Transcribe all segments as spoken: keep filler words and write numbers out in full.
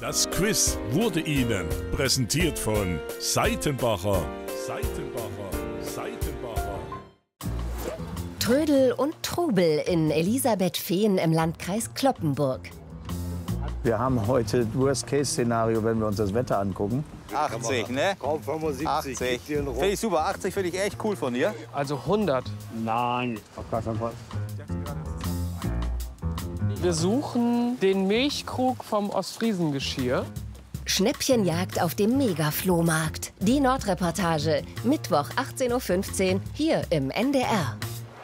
Das Quiz wurde Ihnen präsentiert von Seitenbacher. Seitenbacher, Seitenbacher. Trödel und Trubel in Elisabethfehn im Landkreis Cloppenburg. Wir haben heute Worst-Case-Szenario, wenn wir uns das Wetter angucken. achtzig, ne? fünfundsiebzig. achtzig. Finde ich super. achtzig finde ich echt cool von dir. Also hundert. Nein, auf gar keinen Fall. Wir suchen den Milchkrug vom Ostfriesengeschirr. Schnäppchenjagd auf dem Mega-Flohmarkt. Die Nordreportage. Mittwoch achtzehn Uhr fünfzehn hier im N D R.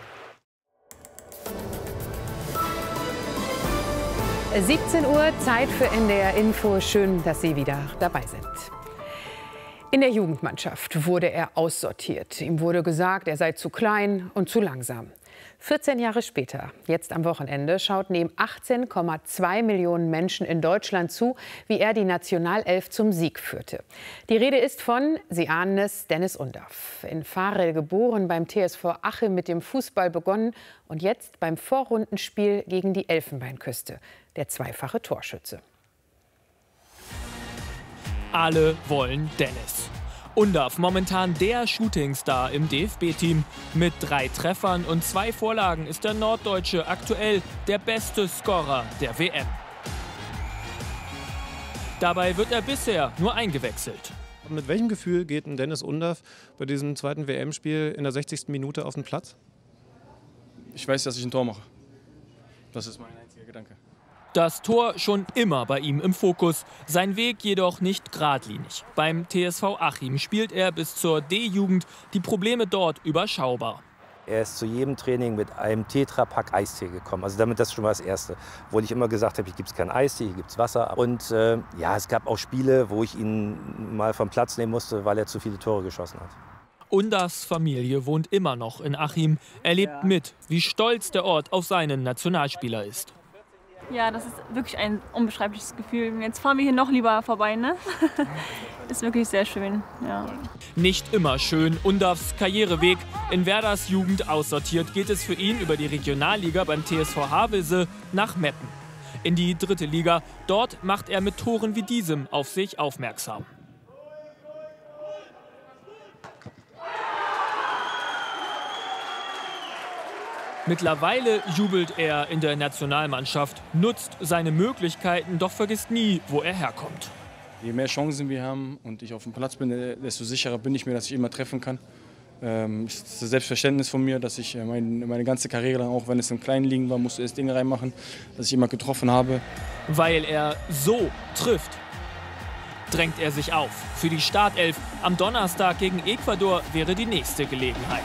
siebzehn Uhr, Zeit für N D R Info. Schön, dass Sie wieder dabei sind. In der Jugendmannschaft wurde er aussortiert. Ihm wurde gesagt, er sei zu klein und zu langsam. vierzehn Jahre später, jetzt am Wochenende, schauten ihm achtzehn Komma zwei Millionen Menschen in Deutschland zu, wie er die Nationalelf zum Sieg führte. Die Rede ist von, Sie ahnen es, Dennis Undaff. In Varel geboren, beim T S V Achim mit dem Fußball begonnen und jetzt beim Vorrundenspiel gegen die Elfenbeinküste. Der zweifache Torschütze. Alle wollen Dennis. Undaff, momentan der Shootingstar im D F B-Team. Mit drei Treffern und zwei Vorlagen ist der Norddeutsche aktuell der beste Scorer der W M. Dabei wird er bisher nur eingewechselt. Mit welchem Gefühl geht ein Dennis Undaff bei diesem zweiten W M-Spiel in der sechzigsten Minute auf den Platz? Ich weiß, dass ich ein Tor mache. Das ist mein einziger Gedanke. Das Tor schon immer bei ihm im Fokus, sein Weg jedoch nicht geradlinig. Beim T S V Achim spielt er bis zur D-Jugend, die Probleme dort überschaubar. Er ist zu jedem Training mit einem Tetrapack Eistee gekommen. Also damit das schon mal das Erste. Wo ich immer gesagt habe, hier gibt es keinen Eistee, hier gibt es Wasser. Und äh, ja, es gab auch Spiele, wo ich ihn mal vom Platz nehmen musste, weil er zu viele Tore geschossen hat. Undaffs Familie wohnt immer noch in Achim. Er lebt mit, wie stolz der Ort auf seinen Nationalspieler ist. Ja, das ist wirklich ein unbeschreibliches Gefühl. Jetzt fahren wir hier noch lieber vorbei, ne? Ist wirklich sehr schön, ja. Nicht immer schön. Undaffs Karriereweg. In Werders Jugend aussortiert geht es für ihn über die Regionalliga beim T S V Havelse nach Meppen. In die dritte Liga. Dort macht er mit Toren wie diesem auf sich aufmerksam. Mittlerweile jubelt er in der Nationalmannschaft, nutzt seine Möglichkeiten, doch vergisst nie, wo er herkommt. Je mehr Chancen wir haben und ich auf dem Platz bin, desto sicherer bin ich mir, dass ich immer treffen kann. Ähm, es ist das Selbstverständnis von mir, dass ich mein, meine ganze Karriere, auch wenn es im kleinen Ligen war, musste ich das Ding reinmachen, dass ich immer getroffen habe. Weil er so trifft, drängt er sich auf. Für die Startelf am Donnerstag gegen Ecuador wäre die nächste Gelegenheit.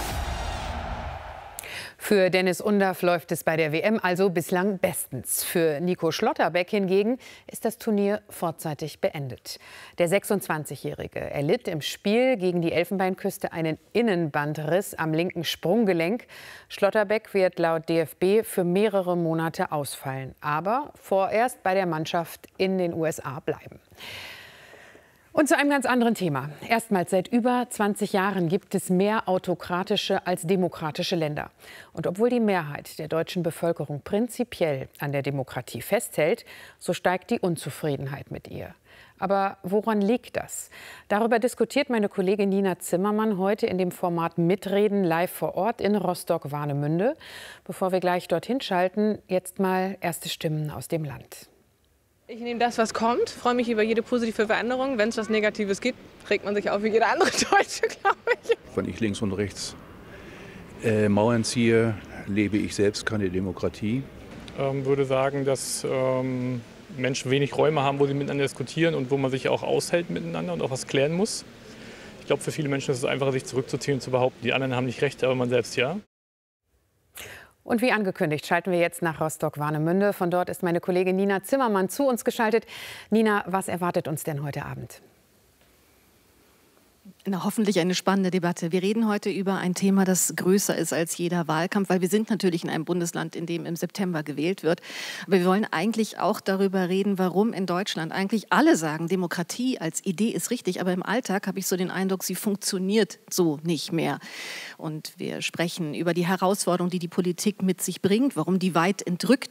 Für Dennis Undaff läuft es bei der W M also bislang bestens. Für Nico Schlotterbeck hingegen ist das Turnier vorzeitig beendet. Der sechsundzwanzigjährige erlitt im Spiel gegen die Elfenbeinküste einen Innenbandriss am linken Sprunggelenk. Schlotterbeck wird laut D F B für mehrere Monate ausfallen, aber vorerst bei der Mannschaft in den U S A bleiben. Und zu einem ganz anderen Thema. Erstmals seit über zwanzig Jahren gibt es mehr autokratische als demokratische Länder. Und obwohl die Mehrheit der deutschen Bevölkerung prinzipiell an der Demokratie festhält, so steigt die Unzufriedenheit mit ihr. Aber woran liegt das? Darüber diskutiert meine Kollegin Nina Zimmermann heute in dem Format Mitreden live vor Ort in Rostock-Warnemünde. Bevor wir gleich dorthin schalten, jetzt mal erste Stimmen aus dem Land. Ich nehme das, was kommt, freue mich über jede positive Veränderung. Wenn es was Negatives gibt, regt man sich auf wie jeder andere Deutsche, glaube ich. Wenn ich links und rechts äh, Mauern ziehe, lebe ich selbst keine Demokratie. Ich ähm, würde sagen, dass ähm, Menschen wenig Räume haben, wo sie miteinander diskutieren und wo man sich auch aushält miteinander und auch was klären muss. Ich glaube, für viele Menschen ist es einfacher, sich zurückzuziehen und zu behaupten, die anderen haben nicht recht, aber man selbst ja. Und wie angekündigt, schalten wir jetzt nach Rostock-Warnemünde. Von dort ist meine Kollegin Nina Zimmermann zu uns geschaltet. Nina, was erwartet uns denn heute Abend? Na, hoffentlich eine spannende Debatte. Wir reden heute über ein Thema, das größer ist als jeder Wahlkampf, weil wir sind natürlich in einem Bundesland, in dem im September gewählt wird. Aber wir wollen eigentlich auch darüber reden, warum in Deutschland eigentlich alle sagen, Demokratie als Idee ist richtig, aber im Alltag habe ich so den Eindruck, sie funktioniert so nicht mehr. Und wir sprechen über die Herausforderung, die die Politik mit sich bringt, warum die weit entrückt